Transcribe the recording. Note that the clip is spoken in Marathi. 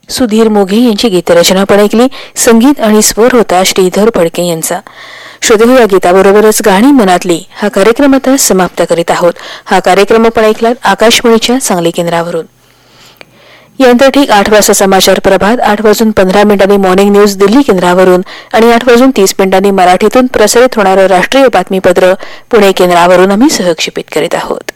सुधीर मोघे यांची गीतरचना पण ऐकली. संगीत आणि स्वर होता श्रीधर फडके यांचा. श्रोते, या गीताबरोबरच गाणी मनातली हा कार्यक्रम आता समाप्त करीत आहोत. हा कार्यक्रम आपण ऐकलात आकाशवाणीच्या सांगली केंद्रावरून. यानंतर ठीक 8 वाजता समाचार प्रभात, 8:15 मॉर्निंग न्यूज दिल्ली केंद्रावरून आणि 8:30 मराठीतून प्रसारित होणारं राष्ट्रीय बातमीपत्र पुणे केंद्रावरून आम्ही सहक्षेपित करीत आहोत.